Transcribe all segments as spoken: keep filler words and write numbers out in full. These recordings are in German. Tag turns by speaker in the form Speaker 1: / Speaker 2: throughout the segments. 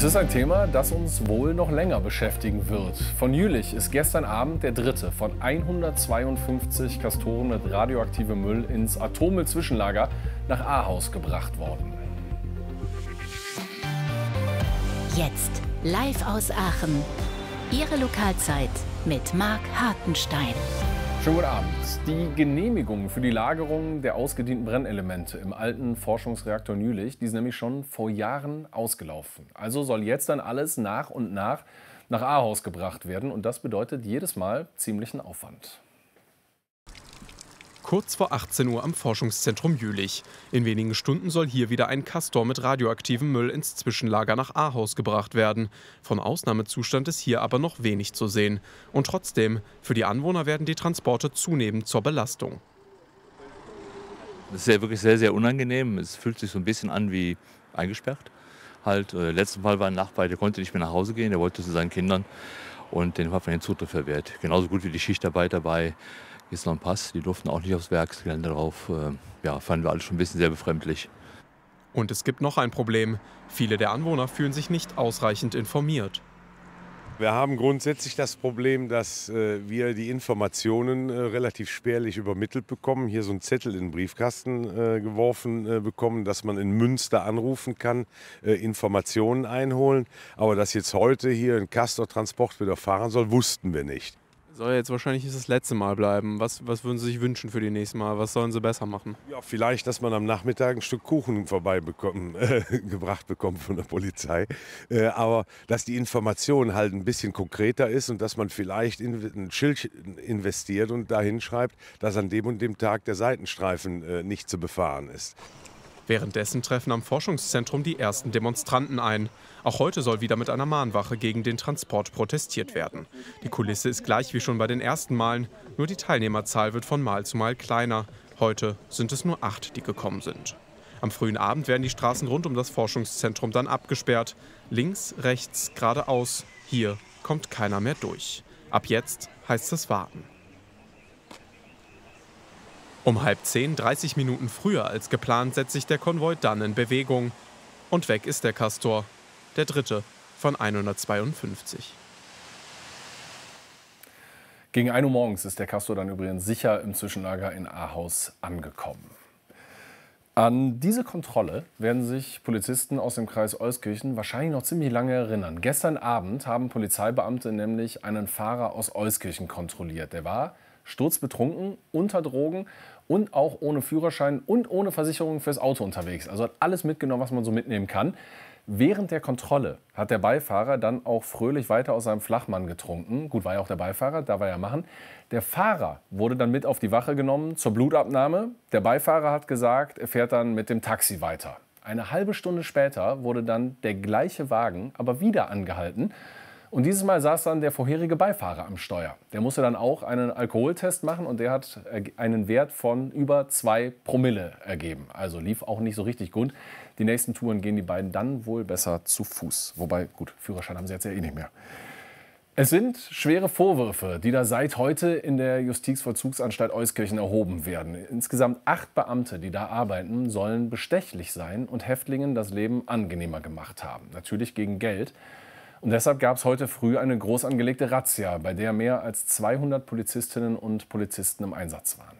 Speaker 1: Es ist ein Thema, das uns wohl noch länger beschäftigen wird. Von Jülich ist gestern Abend der dritte von hundertzweiundfünfzig Castoren mit radioaktivem Müll ins Atommüll-Zwischenlager nach Ahaus gebracht worden.
Speaker 2: Jetzt live aus Aachen. Ihre Lokalzeit mit Marc Hartenstein.
Speaker 1: Schönen guten Abend. Die Genehmigung für die Lagerung der ausgedienten Brennelemente im alten Forschungsreaktor in Jülich, die ist nämlich schon vor Jahren ausgelaufen. Also soll jetzt dann alles nach und nach nach Ahaus gebracht werden. Und das bedeutet jedes Mal ziemlichen Aufwand.
Speaker 3: Kurz vor achtzehn Uhr am Forschungszentrum Jülich. In wenigen Stunden soll hier wieder ein Castor mit radioaktivem Müll ins Zwischenlager nach Ahaus gebracht werden. Von Ausnahmezustand ist hier aber noch wenig zu sehen. Und trotzdem, für die Anwohner werden die Transporte zunehmend zur Belastung.
Speaker 4: Das ist ja wirklich sehr, sehr unangenehm. Es fühlt sich so ein bisschen an wie eingesperrt. Halt, äh, letzten Mal war ein Nachbar, der konnte nicht mehr nach Hause gehen, der wollte zu seinen Kindern und den hat man den Zutritt verwehrt. Genauso gut wie die Schichtarbeit dabei. Hier ist noch ein Pass, die durften auch nicht aufs Werksgelände drauf. Ja, fanden wir alles schon ein bisschen sehr befremdlich.
Speaker 3: Und es gibt noch ein Problem. Viele der Anwohner fühlen sich nicht ausreichend informiert.
Speaker 5: Wir haben grundsätzlich das Problem, dass äh, wir die Informationen äh, relativ spärlich übermittelt bekommen. Hier so ein Zettel in den Briefkasten äh, geworfen äh, bekommen, dass man in Münster anrufen kann, äh, Informationen einholen. Aber dass jetzt heute hier ein Castor-Transport wieder fahren soll, wussten wir nicht.
Speaker 3: Soll jetzt wahrscheinlich das letzte Mal bleiben. Was, was würden Sie sich wünschen für die nächste Mal? Was sollen Sie besser machen?
Speaker 5: Ja, vielleicht, dass man am Nachmittag ein Stück Kuchen vorbeigebracht äh, gebracht bekommt von der Polizei. Äh, aber dass die Information halt ein bisschen konkreter ist und dass man vielleicht in ein Schild investiert und dahin schreibt, dass an dem und dem Tag der Seitenstreifen äh, nicht zu befahren ist.
Speaker 3: Währenddessen treffen am Forschungszentrum die ersten Demonstranten ein. Auch heute soll wieder mit einer Mahnwache gegen den Transport protestiert werden. Die Kulisse ist gleich wie schon bei den ersten Malen, nur die Teilnehmerzahl wird von Mal zu Mal kleiner. Heute sind es nur acht, die gekommen sind. Am frühen Abend werden die Straßen rund um das Forschungszentrum dann abgesperrt. Links, rechts, geradeaus. Hier kommt keiner mehr durch. Ab jetzt heißt es warten. Um halb zehn, dreißig Minuten früher als geplant, setzt sich der Konvoi dann in Bewegung. Und weg ist der Castor, der dritte von hundertzweiundfünfzig.
Speaker 1: Gegen ein Uhr morgens ist der Castor dann übrigens sicher im Zwischenlager in Ahaus angekommen. An diese Kontrolle werden sich Polizisten aus dem Kreis Euskirchen wahrscheinlich noch ziemlich lange erinnern. Gestern Abend haben Polizeibeamte nämlich einen Fahrer aus Euskirchen kontrolliert. Der war sturzbetrunken, unter Drogen und auch ohne Führerschein und ohne Versicherung fürs Auto unterwegs. Also hat alles mitgenommen, was man so mitnehmen kann. Während der Kontrolle hat der Beifahrer dann auch fröhlich weiter aus seinem Flachmann getrunken. Gut, war ja auch der Beifahrer, da war ja machen. Der Fahrer wurde dann mit auf die Wache genommen zur Blutabnahme. Der Beifahrer hat gesagt, er fährt dann mit dem Taxi weiter. Eine halbe Stunde später wurde dann der gleiche Wagen aber wieder angehalten. Und dieses Mal saß dann der vorherige Beifahrer am Steuer. Der musste dann auch einen Alkoholtest machen und der hat einen Wert von über zwei Promille ergeben. Also lief auch nicht so richtig gut. Die nächsten Touren gehen die beiden dann wohl besser zu Fuß. Wobei, gut, Führerschein haben sie jetzt ja eh nicht mehr. Es sind schwere Vorwürfe, die da seit heute in der Justizvollzugsanstalt Euskirchen erhoben werden. Insgesamt acht Beamte, die da arbeiten, sollen bestechlich sein und Häftlingen das Leben angenehmer gemacht haben. Natürlich gegen Geld. Und deshalb gab es heute früh eine groß angelegte Razzia, bei der mehr als zweihundert Polizistinnen und Polizisten im Einsatz waren.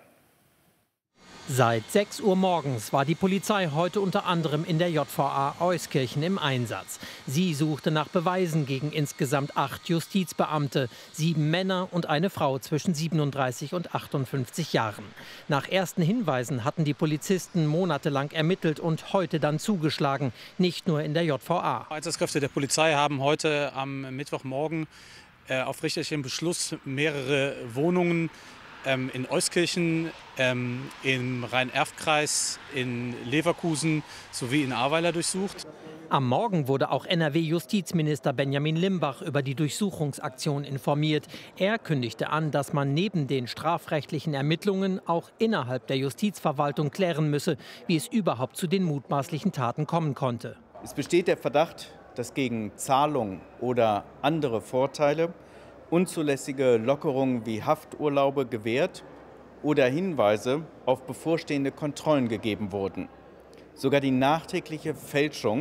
Speaker 6: Seit sechs Uhr morgens war die Polizei heute unter anderem in der J V A Euskirchen im Einsatz. Sie suchte nach Beweisen gegen insgesamt acht Justizbeamte, sieben Männer und eine Frau zwischen siebenunddreißig und achtundfünfzig Jahren. Nach ersten Hinweisen hatten die Polizisten monatelang ermittelt und heute dann zugeschlagen, nicht nur in der J V A.
Speaker 7: Einsatzkräfte der Polizei haben heute am Mittwochmorgen äh, auf richterlichen Beschluss mehrere Wohnungen Ähm, in Euskirchen, ähm, im Rhein-Erft-Kreis, in Leverkusen sowie in Ahrweiler durchsucht.
Speaker 6: Am Morgen wurde auch N R W-Justizminister Benjamin Limbach über die Durchsuchungsaktion informiert. Er kündigte an, dass man neben den strafrechtlichen Ermittlungen auch innerhalb der Justizverwaltung klären müsse, wie es überhaupt zu den mutmaßlichen Taten kommen konnte.
Speaker 8: Es besteht der Verdacht, dass gegen Zahlung oder andere Vorteile unzulässige Lockerungen wie Hafturlaube gewährt oder Hinweise auf bevorstehende Kontrollen gegeben wurden. Sogar die nachträgliche Fälschung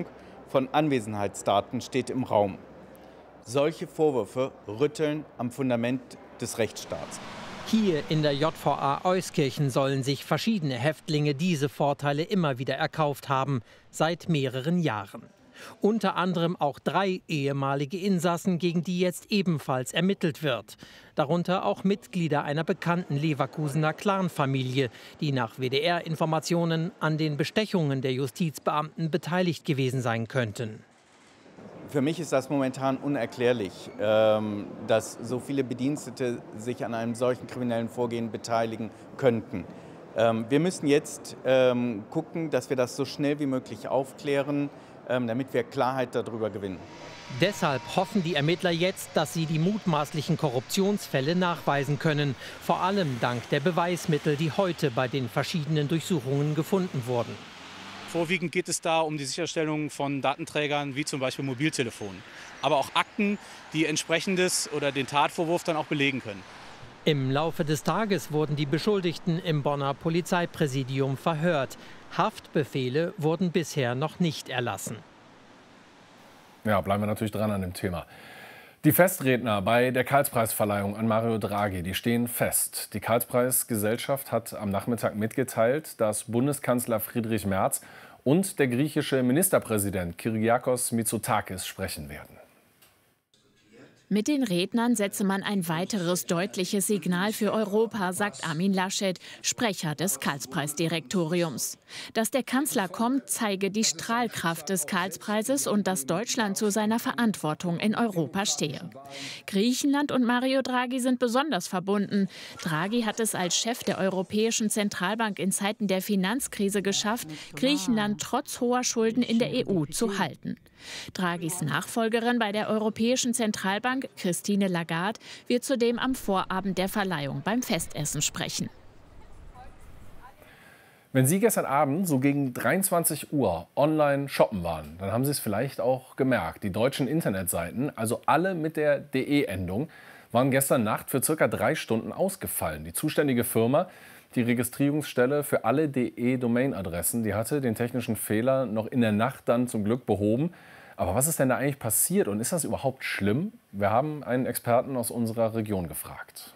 Speaker 8: von Anwesenheitsdaten steht im Raum. Solche Vorwürfe rütteln am Fundament des Rechtsstaats.
Speaker 6: Hier in der J V A Euskirchen sollen sich verschiedene Häftlinge diese Vorteile immer wieder erkauft haben, seit mehreren Jahren. Unter anderem auch drei ehemalige Insassen, gegen die jetzt ebenfalls ermittelt wird. Darunter auch Mitglieder einer bekannten Leverkusener Clanfamilie, die nach W D R-Informationen an den Bestechungen der Justizbeamten beteiligt gewesen sein könnten.
Speaker 8: Für mich ist das momentan unerklärlich, dass so viele Bedienstete sich an einem solchen kriminellen Vorgehen beteiligen könnten. Wir müssen jetzt gucken, dass wir das so schnell wie möglich aufklären, damit wir Klarheit darüber gewinnen.
Speaker 6: Deshalb hoffen die Ermittler jetzt, dass sie die mutmaßlichen Korruptionsfälle nachweisen können. Vor allem dank der Beweismittel, die heute bei den verschiedenen Durchsuchungen gefunden wurden.
Speaker 7: Vorwiegend geht es da um die Sicherstellung von Datenträgern wie zum Beispiel Mobiltelefonen. Aber auch Akten, die entsprechendes oder den Tatvorwurf dann auch belegen können.
Speaker 6: Im Laufe des Tages wurden die Beschuldigten im Bonner Polizeipräsidium verhört. Haftbefehle wurden bisher noch nicht erlassen.
Speaker 1: Ja, bleiben wir natürlich dran an dem Thema. Die Festredner bei der Karlspreisverleihung an Mario Draghi, die stehen fest. Die Karlspreisgesellschaft hat am Nachmittag mitgeteilt, dass Bundeskanzler Friedrich Merz und der griechische Ministerpräsident Kyriakos Mitsotakis sprechen werden.
Speaker 9: Mit den Rednern setze man ein weiteres deutliches Signal für Europa, sagt Armin Laschet, Sprecher des Karlspreisdirektoriums. Dass der Kanzler kommt, zeige die Strahlkraft des Karlspreises und dass Deutschland zu seiner Verantwortung in Europa stehe. Griechenland und Mario Draghi sind besonders verbunden. Draghi hat es als Chef der Europäischen Zentralbank in Zeiten der Finanzkrise geschafft, Griechenland trotz hoher Schulden in der E U zu halten. Draghis Nachfolgerin bei der Europäischen Zentralbank, Christine Lagarde, wird zudem am Vorabend der Verleihung beim Festessen sprechen.
Speaker 1: Wenn Sie gestern Abend so gegen dreiundzwanzig Uhr online shoppen waren, dann haben Sie es vielleicht auch gemerkt. Die deutschen Internetseiten, also alle mit der D E-Endung, waren gestern Nacht für circa drei Stunden ausgefallen. Die zuständige Firma, die Registrierungsstelle für alle D E-Domain-Adressen, die hatte den technischen Fehler noch in der Nacht dann zum Glück behoben. Aber was ist denn da eigentlich passiert und ist das überhaupt schlimm? Wir haben einen Experten aus unserer Region gefragt.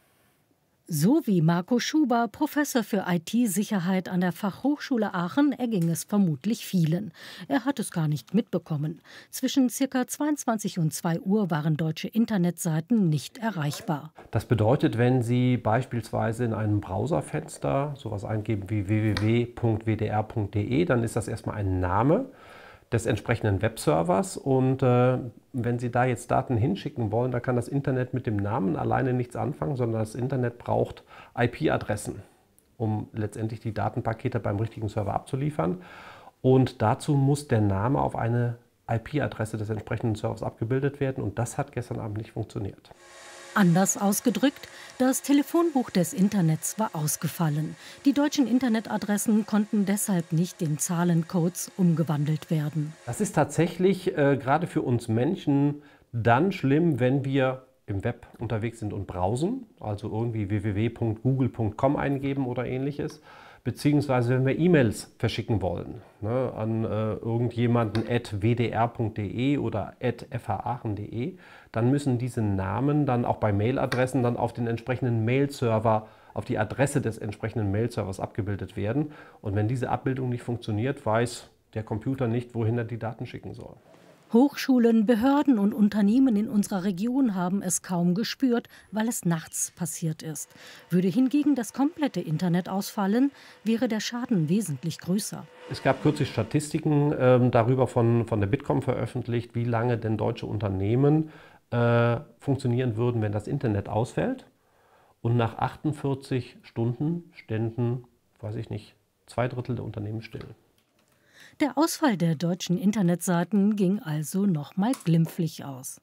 Speaker 10: So wie Marco Schuber, Professor für I T-Sicherheit an der Fachhochschule Aachen, erging es vermutlich vielen. Er hat es gar nicht mitbekommen. Zwischen ca. zweiundzwanzig und zwei Uhr waren deutsche Internetseiten nicht erreichbar.
Speaker 11: Das bedeutet, wenn Sie beispielsweise in einem Browserfenster sowas eingeben wie w w w punkt w d r punkt d e, dann ist das erstmal ein Name des entsprechenden Webservers und äh, wenn Sie da jetzt Daten hinschicken wollen, dann kann das Internet mit dem Namen alleine nichts anfangen, sondern das Internet braucht I P-Adressen, um letztendlich die Datenpakete beim richtigen Server abzuliefern. Und dazu muss der Name auf eine I P-Adresse des entsprechenden Servers abgebildet werden und das hat gestern Abend nicht funktioniert.
Speaker 10: Anders ausgedrückt, das Telefonbuch des Internets war ausgefallen. Die deutschen Internetadressen konnten deshalb nicht in Zahlencodes umgewandelt werden.
Speaker 11: Das ist tatsächlich äh, gerade für uns Menschen dann schlimm, wenn wir im Web unterwegs sind und browsen, also irgendwie w w w punkt google punkt com eingeben oder ähnliches, beziehungsweise wenn wir E-Mails verschicken wollen, ne, an äh, irgendjemanden at w d r punkt d e oder at f h aachen punkt d e, dann müssen diese Namen dann auch bei Mailadressen dann auf den entsprechenden Mail-Server, auf die Adresse des entsprechenden Mail-Servers abgebildet werden. Und wenn diese Abbildung nicht funktioniert, weiß der Computer nicht, wohin er die Daten schicken soll.
Speaker 10: Hochschulen, Behörden und Unternehmen in unserer Region haben es kaum gespürt, weil es nachts passiert ist. Würde hingegen das komplette Internet ausfallen, wäre der Schaden wesentlich größer.
Speaker 11: Es gab kürzlich Statistiken äh, darüber von, von der Bitkom veröffentlicht, wie lange denn deutsche Unternehmen äh, funktionieren würden, wenn das Internet ausfällt. Und nach achtundvierzig Stunden ständen, weiß ich nicht, zwei Drittel der Unternehmen still.
Speaker 10: Der Ausfall der deutschen Internetseiten ging also noch mal glimpflich aus.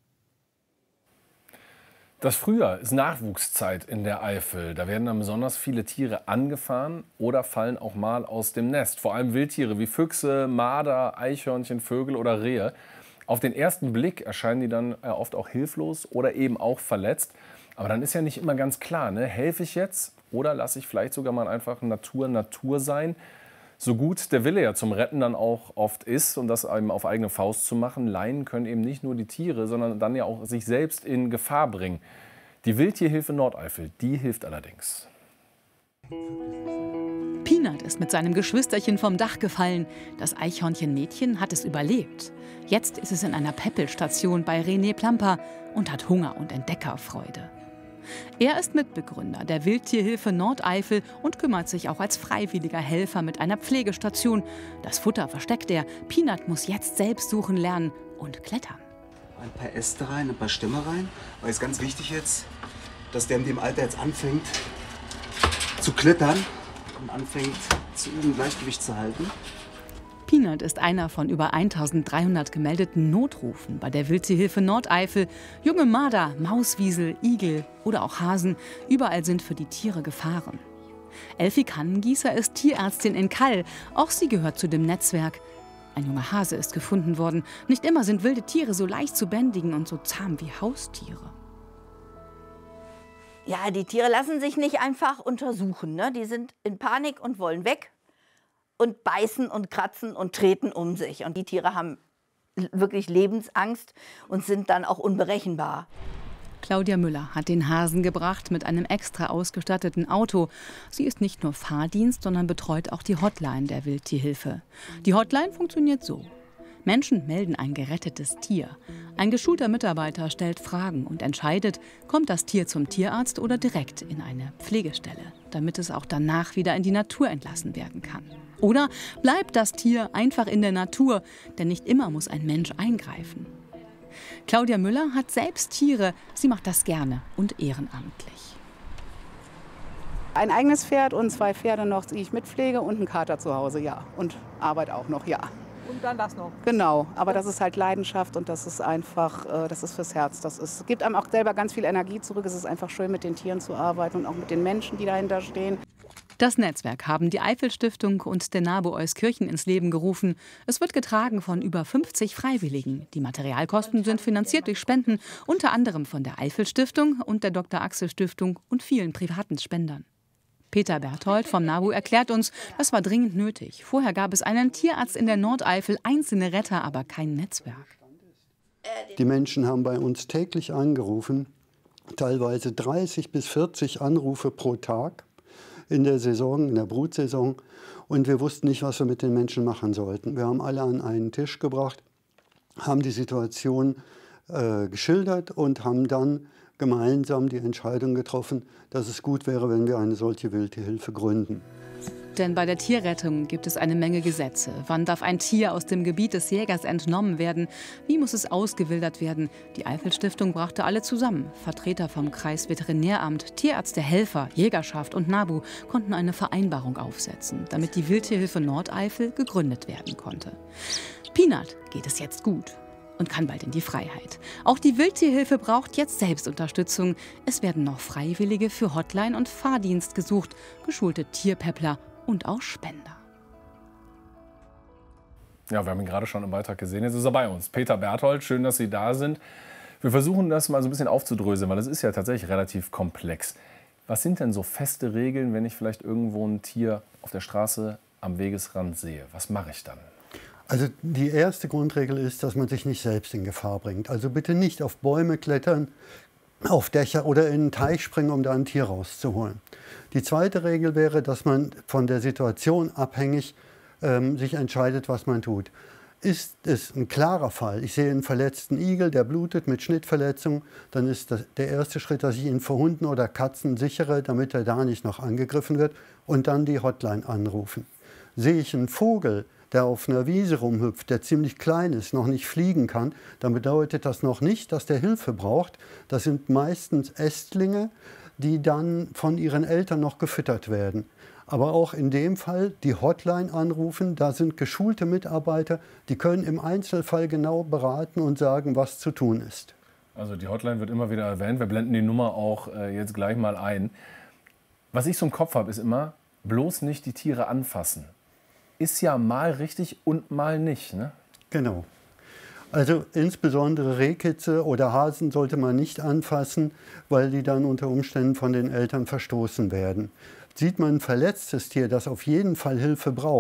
Speaker 1: Das Frühjahr ist Nachwuchszeit in der Eifel. Da werden dann besonders viele Tiere angefahren oder fallen auch mal aus dem Nest. Vor allem Wildtiere wie Füchse, Marder, Eichhörnchen, Vögel oder Rehe. Auf den ersten Blick erscheinen die dann oft auch hilflos oder eben auch verletzt. Aber dann ist ja nicht immer ganz klar, ne? Helfe ich jetzt oder lasse ich vielleicht sogar mal einfach Natur Natur sein? So gut der Wille ja zum Retten dann auch oft ist und das eben auf eigene Faust zu machen, Laien können eben nicht nur die Tiere, sondern dann ja auch sich selbst in Gefahr bringen. Die Wildtierhilfe Nordeifel, die hilft allerdings.
Speaker 12: Peanut ist mit seinem Geschwisterchen vom Dach gefallen. Das Eichhörnchen-Mädchen hat es überlebt. Jetzt ist es in einer Peppelstation bei René Plamper und hat Hunger und Entdeckerfreude. Er ist Mitbegründer der Wildtierhilfe Nordeifel und kümmert sich auch als freiwilliger Helfer mit einer Pflegestation. Das Futter versteckt er. Peanut muss jetzt selbst suchen lernen und klettern.
Speaker 13: Ein paar Äste rein, ein paar Stämme rein. Weil es ganz wichtig jetzt, dass der in dem Alter jetzt anfängt zu klettern und anfängt zu üben, Gleichgewicht zu halten.
Speaker 12: Peanut ist einer von über eintausenddreihundert gemeldeten Notrufen bei der Wildtierhilfe Nordeifel. Junge Marder, Mauswiesel, Igel oder auch Hasen, überall sind für die Tiere Gefahren. Elfi Kannengießer ist Tierärztin in Kall. Auch sie gehört zu dem Netzwerk. Ein junger Hase ist gefunden worden. Nicht immer sind wilde Tiere so leicht zu bändigen und so zahm wie Haustiere.
Speaker 14: Ja, die Tiere lassen sich nicht einfach untersuchen, ne? Die sind in Panik und wollen weg und beißen und kratzen und treten um sich. Und die Tiere haben wirklich Lebensangst und sind dann auch unberechenbar.
Speaker 12: Claudia Müller hat den Hasen gebracht mit einem extra ausgestatteten Auto. Sie ist nicht nur Fahrdienst, sondern betreut auch die Hotline der Wildtierhilfe. Die Hotline funktioniert so. Menschen melden ein gerettetes Tier. Ein geschulter Mitarbeiter stellt Fragen und entscheidet, kommt das Tier zum Tierarzt oder direkt in eine Pflegestelle, damit es auch danach wieder in die Natur entlassen werden kann. Oder bleibt das Tier einfach in der Natur, denn nicht immer muss ein Mensch eingreifen. Claudia Müller hat selbst Tiere, sie macht das gerne und ehrenamtlich.
Speaker 15: Ein eigenes Pferd und zwei Pferde noch, die ich mitpflege und einen Kater zu Hause, ja. Und Arbeit auch noch, ja.
Speaker 16: Und dann das noch?
Speaker 15: Genau, aber das ist halt Leidenschaft und das ist einfach, das ist fürs Herz. Das ist, gibt einem auch selber ganz viel Energie zurück. Es ist einfach schön, mit den Tieren zu arbeiten und auch mit den Menschen, die dahinter stehen.
Speaker 12: Das Netzwerk haben die Eifel-Stiftung und der NABU Euskirchen ins Leben gerufen. Es wird getragen von über fünfzig Freiwilligen. Die Materialkosten sind finanziert durch Spenden, unter anderem von der Eifel-Stiftung und der Doktor Axel Stiftung und vielen privaten Spendern. Peter Berthold vom NABU erklärt uns, das war dringend nötig. Vorher gab es einen Tierarzt in der Nordeifel, einzelne Retter, aber kein Netzwerk.
Speaker 17: Die Menschen haben bei uns täglich angerufen, teilweise dreißig bis vierzig Anrufe pro Tag in der Saison, in der Brutsaison. Und wir wussten nicht, was wir mit den Menschen machen sollten. Wir haben alle an einen Tisch gebracht, haben die Situation äh, geschildert und haben dann gemeinsam die Entscheidung getroffen, dass es gut wäre, wenn wir eine solche Wildtierhilfe gründen.
Speaker 12: Denn bei der Tierrettung gibt es eine Menge Gesetze. Wann darf ein Tier aus dem Gebiet des Jägers entnommen werden? Wie muss es ausgewildert werden? Die Eifel-Stiftung brachte alle zusammen. Vertreter vom Kreisveterinäramt, Tierärzte, Helfer, Jägerschaft und NABU konnten eine Vereinbarung aufsetzen, damit die Wildtierhilfe Nordeifel gegründet werden konnte. Peanut geht es jetzt gut und kann bald in die Freiheit. Auch die Wildtierhilfe braucht jetzt Selbstunterstützung. Es werden noch Freiwillige für Hotline und Fahrdienst gesucht, geschulte Tierpäppler und auch Spender.
Speaker 1: Ja, wir haben ihn gerade schon im Beitrag gesehen. Jetzt ist er bei uns. Peter Berthold, schön, dass Sie da sind. Wir versuchen das mal so ein bisschen aufzudröseln, weil es ist ja tatsächlich relativ komplex. Was sind denn so feste Regeln, wenn ich vielleicht irgendwo ein Tier auf der Straße am Wegesrand sehe? Was mache ich dann?
Speaker 17: Also die erste Grundregel ist, dass man sich nicht selbst in Gefahr bringt. Also bitte nicht auf Bäume klettern, auf Dächer oder in einen Teich springen, um da ein Tier rauszuholen. Die zweite Regel wäre, dass man von der Situation abhängig ähm, sich entscheidet, was man tut. Ist es ein klarer Fall, ich sehe einen verletzten Igel, der blutet mit Schnittverletzung, dann ist das der erste Schritt, dass ich ihn vor Hunden oder Katzen sichere, damit er da nicht noch angegriffen wird, und dann die Hotline anrufen. Sehe ich einen Vogel, der auf einer Wiese rumhüpft, der ziemlich klein ist, noch nicht fliegen kann, dann bedeutet das noch nicht, dass der Hilfe braucht. Das sind meistens Ästlinge, die dann von ihren Eltern noch gefüttert werden. Aber auch in dem Fall die Hotline anrufen, da sind geschulte Mitarbeiter, die können im Einzelfall genau beraten und sagen, was zu tun ist.
Speaker 1: Also die Hotline wird immer wieder erwähnt, wir blenden die Nummer auch äh, jetzt gleich mal ein. Was ich so im Kopf habe, ist immer, bloß nicht die Tiere anfassen. Ist ja mal richtig und mal nicht, ne?
Speaker 17: Genau. Also insbesondere Rehkitze oder Hasen sollte man nicht anfassen, weil die dann unter Umständen von den Eltern verstoßen werden. Sieht man ein verletztes Tier, das auf jeden Fall Hilfe braucht,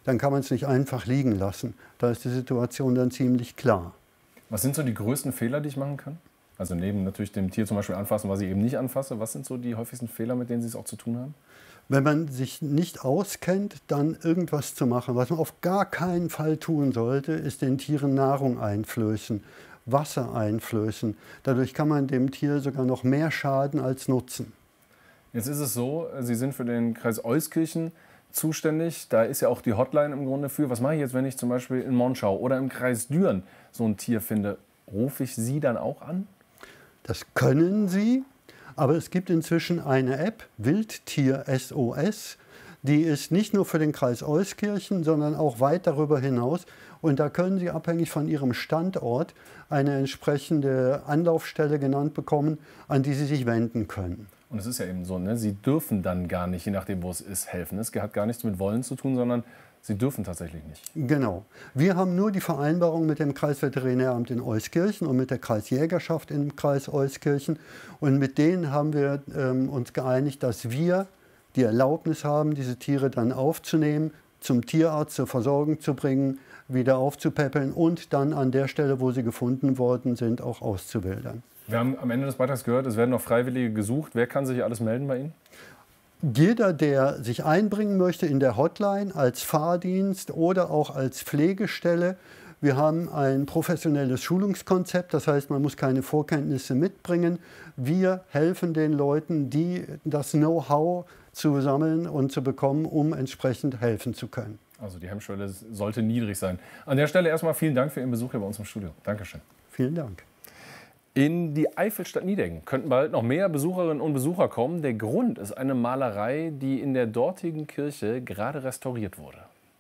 Speaker 17: dann kann man es nicht einfach liegen lassen. Da ist die Situation dann ziemlich klar.
Speaker 1: Was sind so die größten Fehler, die ich machen kann? Also neben natürlich dem Tier zum Beispiel anfassen, was ich eben nicht anfasse. Was sind so die häufigsten Fehler, mit denen Sie es auch zu tun haben?
Speaker 17: Wenn man sich nicht auskennt, dann irgendwas zu machen. Was man auf gar keinen Fall tun sollte, ist den Tieren Nahrung einflößen, Wasser einflößen. Dadurch kann man dem Tier sogar noch mehr schaden als Nutzen.
Speaker 1: Jetzt ist es so, Sie sind für den Kreis Euskirchen zuständig. Da ist ja auch die Hotline im Grunde für. Was mache ich jetzt, wenn ich zum Beispiel in Monschau oder im Kreis Düren so ein Tier finde? Rufe ich Sie dann auch an?
Speaker 17: Das können Sie. Aber es gibt inzwischen eine App, Wildtier S O S, die ist nicht nur für den Kreis Euskirchen, sondern auch weit darüber hinaus. Und da können Sie abhängig von Ihrem Standort eine entsprechende Anlaufstelle genannt bekommen, an die Sie sich wenden können.
Speaker 1: Und es ist ja eben so, ne? Sie dürfen dann gar nicht, je nachdem wo es ist, helfen. Es hat gar nichts mit Wollen zu tun, sondern Sie dürfen tatsächlich nicht.
Speaker 17: Genau. Wir haben nur die Vereinbarung mit dem Kreisveterinäramt in Euskirchen und mit der Kreisjägerschaft im Kreis Euskirchen. Und mit denen haben wir ähm, uns geeinigt, dass wir die Erlaubnis haben, diese Tiere dann aufzunehmen, zum Tierarzt zur Versorgung zu bringen, wieder aufzupäppeln und dann an der Stelle, wo sie gefunden worden sind, auch auszuwildern.
Speaker 1: Wir haben am Ende des Beitrags gehört, es werden noch Freiwillige gesucht. Wer kann sich alles melden bei Ihnen?
Speaker 17: Jeder, der sich einbringen möchte in der Hotline als Fahrdienst oder auch als Pflegestelle. Wir haben ein professionelles Schulungskonzept, das heißt, man muss keine Vorkenntnisse mitbringen. Wir helfen den Leuten, die das Know-how zu sammeln und zu bekommen, um entsprechend helfen zu können.
Speaker 1: Also die Hemmschwelle sollte niedrig sein. An der Stelle erstmal vielen Dank für Ihren Besuch hier bei uns im Studio. Dankeschön.
Speaker 17: Vielen Dank.
Speaker 1: In die Eifelstadt Niedeggen könnten bald noch mehr Besucherinnen und Besucher kommen. Der Grund ist eine Malerei, die in der dortigen Kirche gerade restauriert wurde.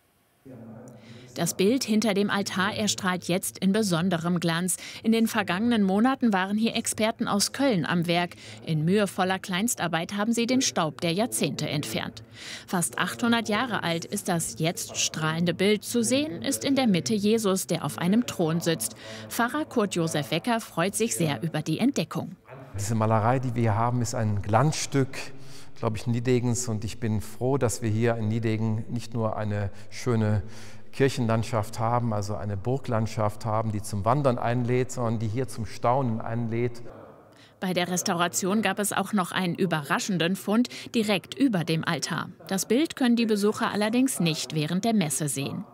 Speaker 9: Das Bild hinter dem Altar erstrahlt jetzt in besonderem Glanz. In den vergangenen Monaten waren hier Experten aus Köln am Werk. In mühevoller Kleinstarbeit haben sie den Staub der Jahrzehnte entfernt. Fast achthundert Jahre alt ist das jetzt strahlende Bild. Zu sehen ist in der Mitte Jesus, der auf einem Thron sitzt. Pfarrer Kurt Josef Wecker freut sich sehr über die Entdeckung.
Speaker 16: Diese Malerei, die wir hier haben, ist ein Glanzstück, glaube ich, Niedegens. Und ich bin froh, dass wir hier in Niedegen nicht nur eine schöne Kirchenlandschaft haben, also eine Burglandschaft haben, die zum Wandern einlädt, sondern die hier zum Staunen einlädt.
Speaker 9: Bei der Restauration gab es auch noch einen überraschenden Fund direkt über dem Altar. Das Bild können die Besucher allerdings nicht während der Messe sehen.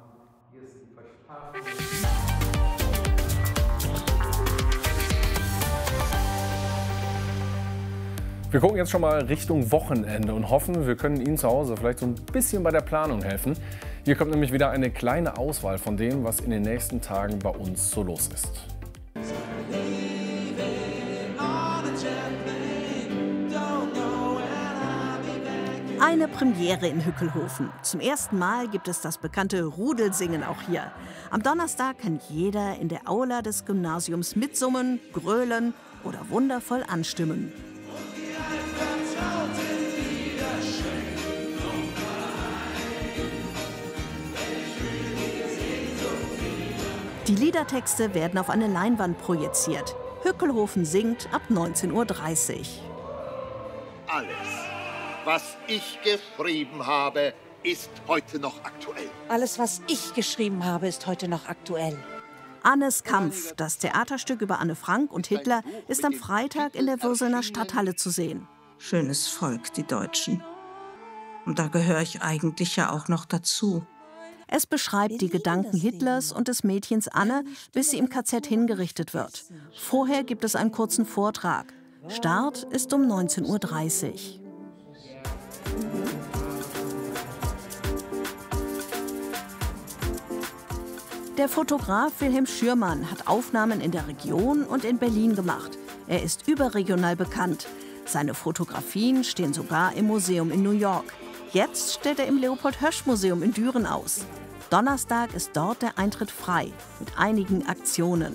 Speaker 1: Wir gucken jetzt schon mal Richtung Wochenende und hoffen, wir können Ihnen zu Hause vielleicht so ein bisschen bei der Planung helfen. Hier kommt nämlich wieder eine kleine Auswahl von dem, was in den nächsten Tagen bei uns so los ist.
Speaker 18: Eine Premiere in Hückelhofen. Zum ersten Mal gibt es das bekannte Rudelsingen auch hier. Am Donnerstag kann jeder in der Aula des Gymnasiums mitsummen, grölen oder wundervoll anstimmen. Die Liedertexte werden auf eine Leinwand projiziert. Hückelhofen singt ab neunzehn Uhr dreißig.
Speaker 19: Alles, was ich geschrieben habe, ist heute noch aktuell.
Speaker 20: Alles, was ich geschrieben habe, ist heute noch aktuell.
Speaker 18: Annes Kampf, das Theaterstück über Anne Frank und Hitler, ist am Freitag in der Würselner Stadthalle zu sehen.
Speaker 20: Schönes Volk, die Deutschen. Und da gehöre ich eigentlich ja auch noch dazu.
Speaker 18: Es beschreibt die Gedanken Hitlers und des Mädchens Anne, bis sie im K Z hingerichtet wird. Vorher gibt es einen kurzen Vortrag. Start ist um neunzehn Uhr dreißig. Der Fotograf Wilhelm Schürmann hat Aufnahmen in der Region und in Berlin gemacht. Er ist überregional bekannt. Seine Fotografien stehen sogar im Museum in New York. Jetzt stellt er im Leopold-Hösch-Museum in Düren aus. Donnerstag ist dort der Eintritt frei, mit einigen Aktionen.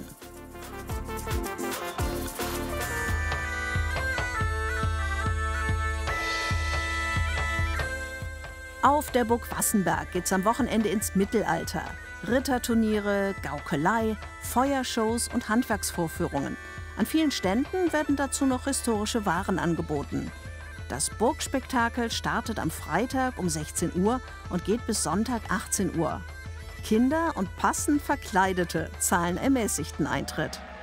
Speaker 18: Auf der Burg Wassenberg geht's am Wochenende ins Mittelalter. Ritterturniere, Gaukelei, Feuershows und Handwerksvorführungen. An vielen Ständen werden dazu noch historische Waren angeboten. Das Burgspektakel startet am Freitag um sechzehn Uhr und geht bis Sonntag achtzehn Uhr. Kinder und passend Verkleidete zahlen ermäßigten Eintritt.